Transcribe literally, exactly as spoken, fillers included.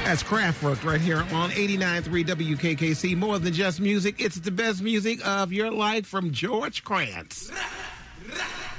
That's Kraftwerk right here on eighty-nine point three W K K C. More than just music, it's the best music of your life from George Krantz.